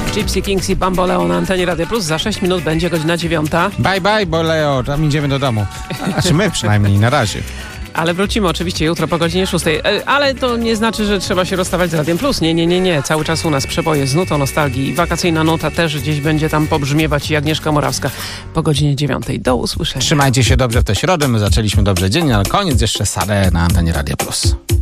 Gypsy Kings i Bamboleo na antenie Radia Plus. Za 6 minut będzie godzina 9. Bye, bye, Boleo. Tam idziemy do domu. Znaczy my przynajmniej, na razie. Ale wrócimy oczywiście jutro po godzinie 6. Ale to nie znaczy, że trzeba się rozstawać z Radiem Plus. Nie. Cały czas u nas przeboje z nutą nostalgii i wakacyjna nuta też gdzieś będzie tam pobrzmiewać i Agnieszka Morawska po godzinie 9. Do usłyszenia. Trzymajcie się dobrze w tę środę. My zaczęliśmy dobrze dzień, ale koniec jeszcze Sarę na antenie Radia Plus.